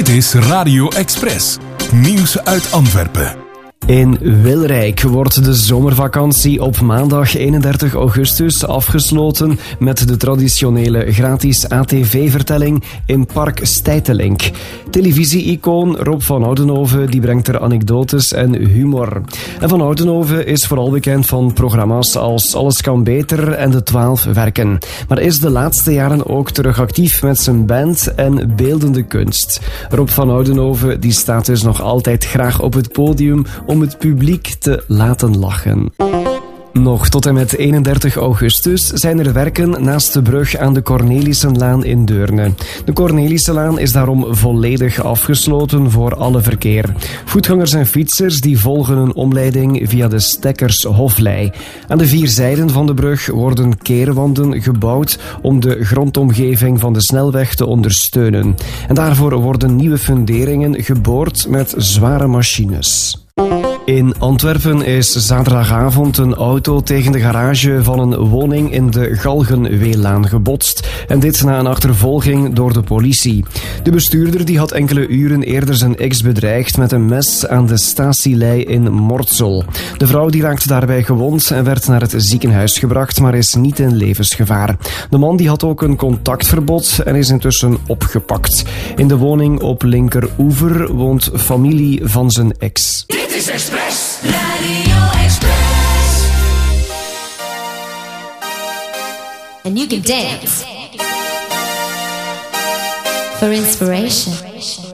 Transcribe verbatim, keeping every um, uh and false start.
Dit is Radio Express. Nieuws uit Antwerpen. In Wilrijk wordt de zomervakantie op maandag eenendertig augustus afgesloten met de traditionele gratis A T V-vertelling in Park Steytelink. Televisie-icoon Rob van Oudenhoven die brengt er anekdotes en humor. En Van Oudenhoven is vooral bekend van programma's als Alles kan beter en De Twaalf werken. Maar is de laatste jaren ook terug actief met zijn band en beeldende kunst. Rob van Oudenhoven die staat dus nog altijd graag op het podium om het publiek te laten lachen. Nog tot en met eenendertig augustus zijn er werken naast de brug aan de Cornelissenlaan in Deurne. De Cornelissenlaan is daarom volledig afgesloten voor alle verkeer. Voetgangers en fietsers die volgen een omleiding via de Stekkershoflei. Aan de vier zijden van de brug worden keerwanden gebouwd om de grondomgeving van de snelweg te ondersteunen. En daarvoor worden nieuwe funderingen geboord met zware machines. In Antwerpen is zaterdagavond een auto tegen de garage van een woning in de Galgenweelaan gebotst. En dit na een achtervolging door de politie. De bestuurder die had enkele uren eerder zijn ex bedreigd met een mes aan de statielei in Mortsel. De vrouw die raakte daarbij gewond en werd naar het ziekenhuis gebracht, maar is niet in levensgevaar. De man die had ook een contactverbod en is intussen opgepakt. In de woning op Linkeroever woont familie van zijn ex. Dit is Express. Radio Express. And you can dance for inspiration.